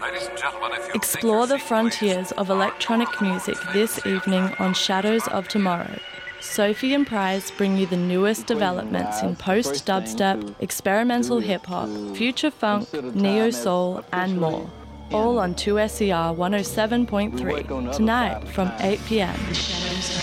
Explore the frontiers of electronic music this evening on Shadows of Tomorrow. Sophie and Prize bring you the newest developments in post-dubstep, experimental hip-hop, future funk, neo-soul and more. All on 2SER 107.3, tonight from 8 p.m.